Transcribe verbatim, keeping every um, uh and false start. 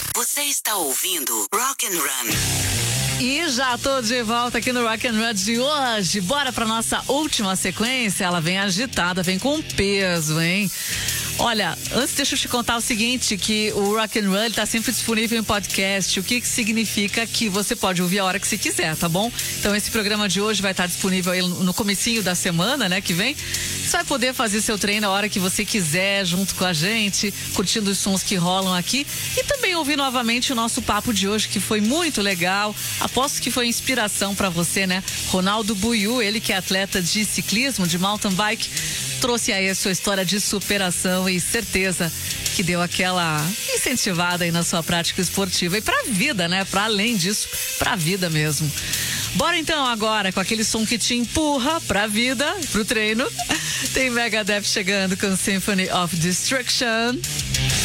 Você está ouvindo Rock and Run. E já tô de volta aqui no Rock and Run de hoje. Bora pra nossa última sequência. Ela vem agitada, vem com peso, hein? Olha, antes deixa eu te contar o seguinte, que o Rock and Run está sempre disponível em podcast, o que, que significa que você pode ouvir a hora que você quiser, tá bom? Então esse programa de hoje vai estar disponível aí no comecinho da semana, né, que vem. Você vai poder fazer seu treino a hora que você quiser, junto com a gente, curtindo os sons que rolam aqui e também ouvir novamente o nosso papo de hoje, que foi muito legal. Aposto que foi inspiração para você, né? Ronaldo Buiú, ele que é atleta de ciclismo, de mountain bike, trouxe aí a sua história de superação e certeza que deu aquela incentivada aí na sua prática esportiva e pra vida, né? Pra além disso, pra vida mesmo. Bora então agora com aquele som que te empurra pra vida, pro treino. Tem Megadeth chegando com Symphony of Destruction.